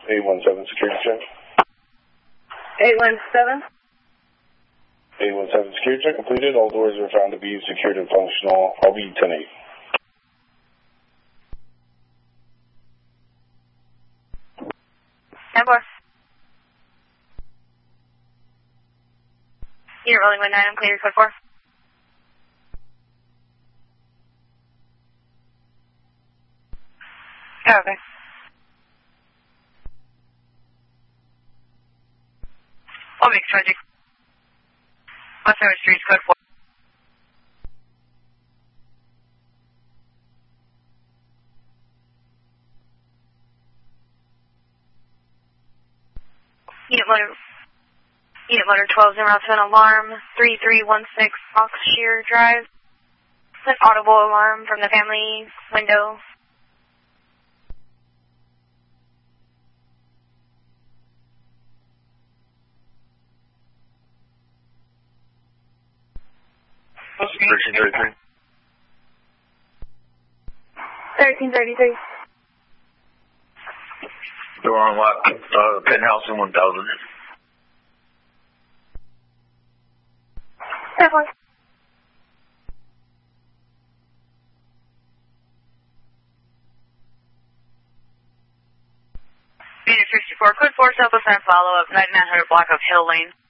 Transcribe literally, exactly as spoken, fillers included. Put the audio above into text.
eight one seven security check. eight one seven. eight one seven security check completed. All doors are found to be secured and functional. I'll be ten eight. ten four. Unit rolling one nine, I'm clear, code four. Oh, okay. I'll make tragic. West Side Street, code four. Unit motor, unit motor twelve zero seven alarm, three three one six Oxshire Drive. An audible alarm from the family window. thirteen thirty-three. thirteen thirty-three. Door unlocked, uh, penthouse in one thousand. ten four. Unit fifty-four, code four, Southwest Center follow-up, nine nine hundred block of Hill Lane.